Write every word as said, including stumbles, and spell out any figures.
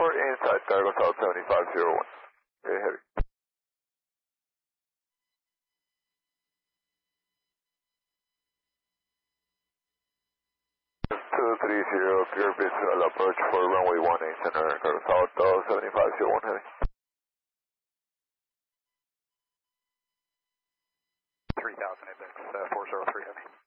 for inside, cargo south seventy-five zero one. Okay, heavy. two three zero, clear visual approach for runway one eight center, cargo south seventy-five zero one, heavy. three thousand index, uh, four zero three heavy.